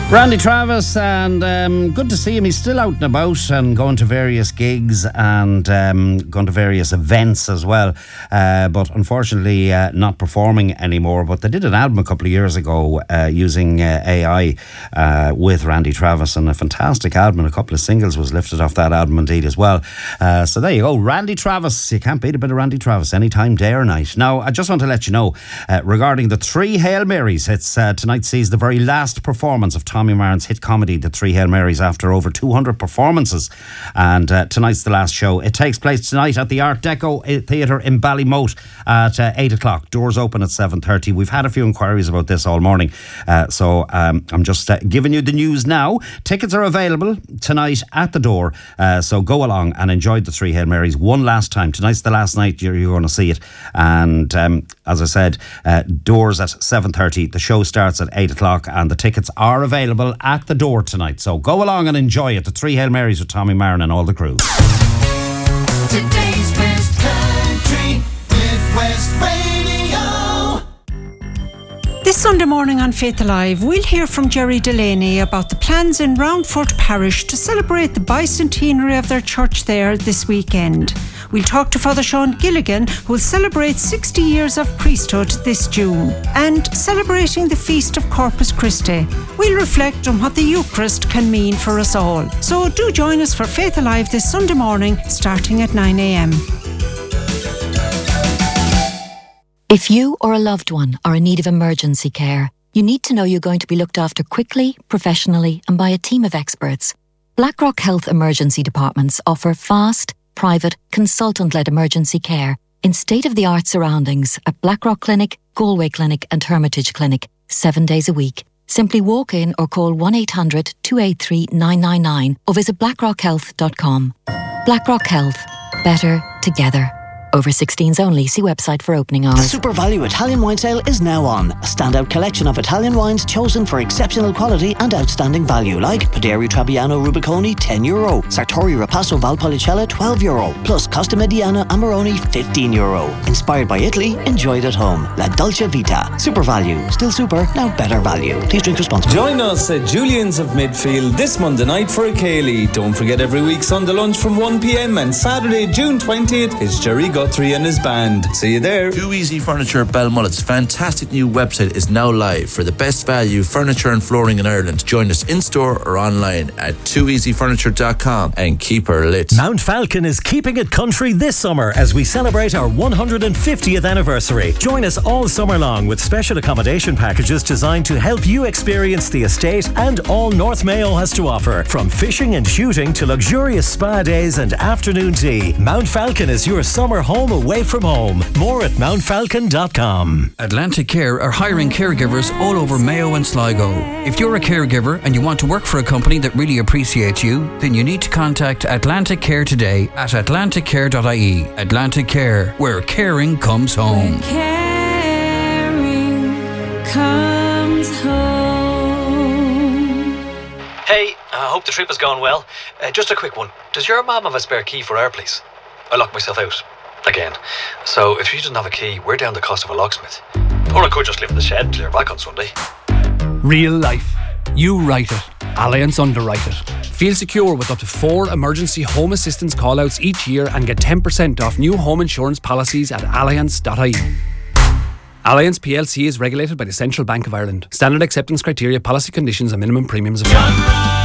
Randy Travis, and good to see him. He's still out and about and going to various gigs and going to various events as well, but unfortunately not performing anymore. But they did an album a couple of years ago using AI with Randy Travis, and a fantastic album. A couple of singles was lifted off that album indeed as well. So there you go, Randy Travis. You can't beat a bit of Randy Travis anytime, day or night. Now, I just want to let you know regarding the Three Hail Marys. It's tonight sees the very last performance of Tommy Maren's hit comedy, The Three Hail Marys, after over 200 performances. And tonight's the last show. It takes place tonight at the Art Deco Theatre in Ballymote at 8 o'clock. Doors open at 7:30. We've had a few inquiries about this all morning. So I'm just giving you the news now. Tickets are available tonight at the door. So go along and enjoy The Three Hail Marys one last time. Tonight's the last night you're going to see it. And as I said, doors at 7:30. The show starts at 8 o'clock and the tickets are available at the door tonight. So go along and enjoy it. The Three Hail Marys with Tommy Maren and all the crew. Today's West Country with West Radio. This Sunday morning on Faith Alive, we'll hear from Jerry Delaney about the plans in Roundfort Parish to celebrate the bicentenary of their church there this weekend. We'll talk to Father Sean Gilligan, who will celebrate 60 years of priesthood this June. And celebrating the Feast of Corpus Christi, we'll reflect on what the Eucharist can mean for us all. So do join us for Faith Alive this Sunday morning, starting at 9 a.m. If you or a loved one are in need of emergency care, you need to know you're going to be looked after quickly, professionally, and by a team of experts. Blackrock Health Emergency Departments offer fast, private, consultant-led emergency care in state-of-the-art surroundings at Blackrock Clinic, Galway Clinic and Hermitage Clinic, 7 days a week. Simply walk in or call 1-800-283-999 or visit blackrockhealth.com. Blackrock Health. Better together. Over 16s only. See website for opening hours. The Super Value Italian Wine Sale is now on. A standout collection of Italian wines chosen for exceptional quality and outstanding value, like Paderi Trebbiano Rubiconi, €10. Sartori Rapasso Valpolicella, €12. Plus Costa Mediana Amarone, €15. Inspired by Italy, enjoyed at home. La Dolce Vita. Super Value. Still super, now better value. Please drink responsibly. Join us at Julian's of Midfield this Monday night for a Cayley. Don't forget, every week Sunday lunch from 1 p.m. and Saturday, June 20th is Jerry Guthrie and his band. See you there. Too Easy Furniture Belmullet's fantastic new website is now live for the best value furniture and flooring in Ireland. Join us in-store or online at tooeasyfurniture.com and keep her lit. Mount Falcon is keeping it country this summer as we celebrate our 150th anniversary. Join us all summer long with special accommodation packages designed to help you experience the estate and all North Mayo has to offer. From fishing and shooting to luxurious spa days and afternoon tea, Mount Falcon is your summer home away from home. More at mountfalcon.com. Atlantic Care are hiring caregivers all over Mayo and Sligo. If you're a caregiver and you want to work for a company that really appreciates you, then you need to contact Atlantic Care today at atlanticcare.ie. Atlantic Care, where caring comes home. Where caring comes home. Hey, I hope the trip has gone well. Just a quick one. Does your mum have a spare key for our place? I locked myself out. Again. So if she doesn't have a key, we're down the cost of a locksmith. Or I could just live in the shed and clear back on Sunday. Real life. You write it. Allianz underwrite it. Feel secure with up to 4 emergency home assistance call-outs each year and get 10% off new home insurance policies at allianz.ie. Allianz PLC is regulated by the Central Bank of Ireland. Standard acceptance criteria, policy conditions and minimum premiums apply.